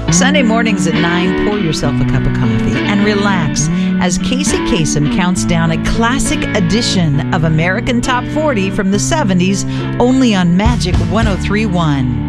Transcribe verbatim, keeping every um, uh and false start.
Sunday mornings at nine, pour yourself a cup of coffee and relax as Casey Kasem counts down a classic edition of American Top forty from the seventies, only on Magic one oh three point one.